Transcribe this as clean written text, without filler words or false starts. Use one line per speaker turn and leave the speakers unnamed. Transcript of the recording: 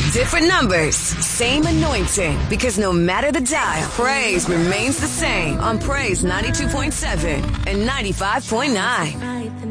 Different numbers, same anointing. Because no matter the dial, praise remains the same on Praise 92.7 and 95.9.